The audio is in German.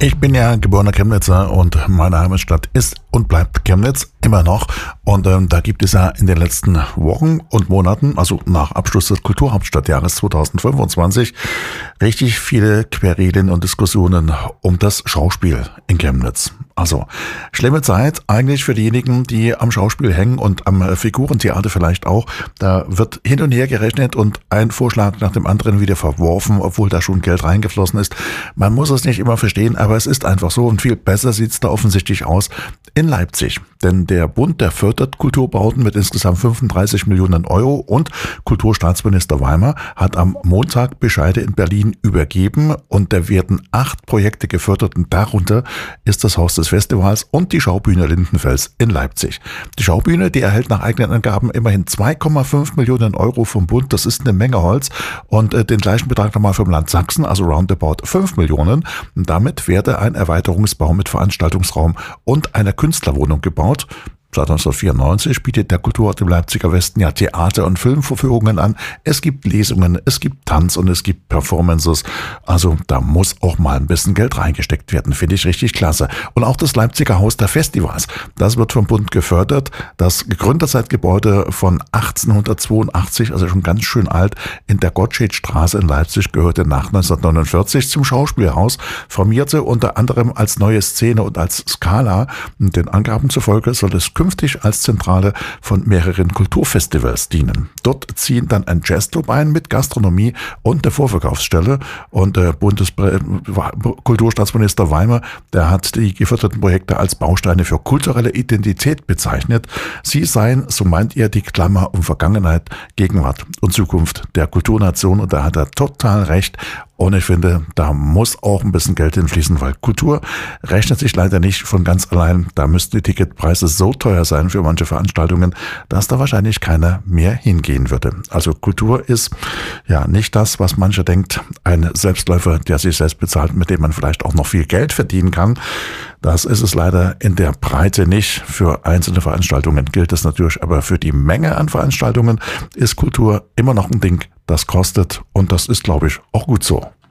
Ich bin ja geborener Chemnitzer und meine Heimatstadt ist und bleibt Chemnitz immer noch. Und da gibt es ja in den letzten Wochen und Monaten, also nach Abschluss des Kulturhauptstadtjahres 2025, richtig viele Querelen und Diskussionen um das Schauspiel in Chemnitz. Also schlimme Zeit eigentlich für diejenigen, die am Schauspiel hängen und am Figurentheater vielleicht auch. Da wird hin und her gerechnet und ein Vorschlag nach dem anderen wieder verworfen, obwohl da schon Geld reingeflossen ist. Man muss es nicht immer verstehen, aber es ist einfach so und viel besser sieht es da offensichtlich aus in Leipzig. Denn der Bund, der fördert Kulturbauten mit insgesamt 35 Millionen Euro und Kulturstaatsminister Weimer hat am Montag Bescheide in Berlin übergeben und da werden 8 Projekte gefördert und darunter ist das Haus des Festivals und die Schaubühne Lindenfels in Leipzig. Die Schaubühne, die erhält nach eigenen Angaben immerhin 2,5 Millionen Euro vom Bund, das ist eine Menge Holz und den gleichen Betrag nochmal vom Land Sachsen, also roundabout 5 Millionen. Und damit werde ein Erweiterungsbau mit Veranstaltungsraum und einer Künstlerwohnung gebaut. Seit 1994 bietet der Kulturort im Leipziger Westen ja Theater- und Filmvorführungen an. Es gibt Lesungen, es gibt Tanz und es gibt Performances. Also da muss auch mal ein bisschen Geld reingesteckt werden, finde ich richtig klasse. Und auch das Leipziger Haus der Festivals, das wird vom Bund gefördert. Das Gründerzeitgebäude von 1882, also schon ganz schön alt, in der Gottschedstraße in Leipzig gehörte nach 1949 zum Schauspielhaus, formierte unter anderem als Neue Szene und als Scala. Und den Angaben zufolge soll es künftig als Zentrale von mehreren Kulturfestivals dienen. Dort ziehen dann ein Jazzclub ein mit Gastronomie und der Vorverkaufsstelle und der Kulturstaatsminister Weimer, der hat die geförderten Projekte als Bausteine für kulturelle Identität bezeichnet. Sie seien, so meint er, die Klammer um Vergangenheit, Gegenwart und Zukunft der Kulturnation und da hat er total recht. Und ich finde, da muss auch ein bisschen Geld hinfließen, weil Kultur rechnet sich leider nicht von ganz allein. Da müssten die Ticketpreise so teuer sein für manche Veranstaltungen, dass da wahrscheinlich keiner mehr hingehen würde. Also Kultur ist ja nicht das, was mancher denkt, ein Selbstläufer, der sich selbst bezahlt, mit dem man vielleicht auch noch viel Geld verdienen kann. Das ist es leider in der Breite nicht. Für einzelne Veranstaltungen gilt das natürlich, aber für die Menge an Veranstaltungen ist Kultur immer noch ein Ding, das kostet und das ist, glaube ich, auch gut so.